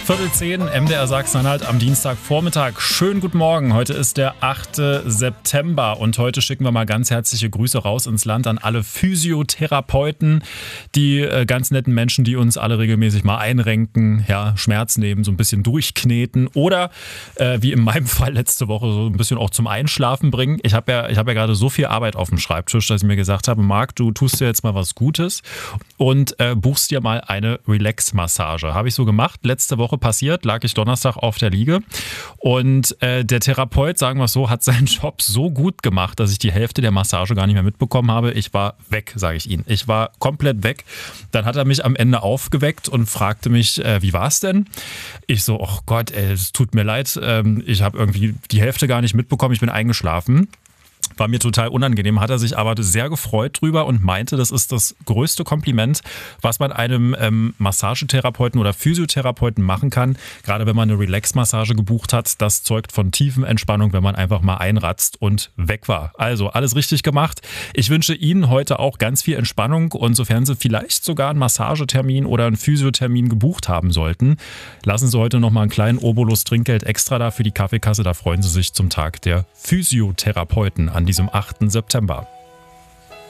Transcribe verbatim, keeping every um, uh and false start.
Viertel zehn, M D R Sachsen-Anhalt am Dienstagvormittag. Schönen guten Morgen. Heute ist der achte September und heute schicken wir mal ganz herzliche Grüße raus ins Land an alle Physiotherapeuten, die äh, ganz netten Menschen, die uns alle regelmäßig mal einrenken, ja, Schmerz nehmen, so ein bisschen durchkneten oder äh, wie in meinem Fall letzte Woche so ein bisschen auch zum Einschlafen bringen. Ich habe ja, ich habe ja gerade so viel Arbeit auf dem Schreibtisch, dass ich mir gesagt habe, Marc, du tust dir jetzt mal was Gutes und äh, buchst dir mal eine Relax-Massage. Habe ich so gemacht. Letzte Woche passiert, lag ich Donnerstag auf der Liege und äh, der Therapeut, sagen wir es so, hat seinen Job so gut gemacht, dass ich die Hälfte der Massage gar nicht mehr mitbekommen habe. Ich war weg, sage ich Ihnen. Ich war komplett weg. Dann hat er mich am Ende aufgeweckt und fragte mich, äh, wie war es denn? Ich so, oh Gott, ey, es tut mir leid, ähm, ich habe irgendwie die Hälfte gar nicht mitbekommen, ich bin eingeschlafen. War mir total unangenehm, hat er sich aber sehr gefreut drüber und meinte, das ist das größte Kompliment, was man einem ähm, Massagetherapeuten oder Physiotherapeuten machen kann. Gerade wenn man eine Relax-Massage gebucht hat, das zeugt von tiefen Entspannung, wenn man einfach mal einratzt und weg war. Also alles richtig gemacht. Ich wünsche Ihnen heute auch ganz viel Entspannung und sofern Sie vielleicht sogar einen Massagetermin oder einen Physiothermin gebucht haben sollten, lassen Sie heute nochmal einen kleinen Obolus Trinkgeld extra da für die Kaffeekasse. Da freuen Sie sich zum Tag der Physiotherapeuten an diesem achten September.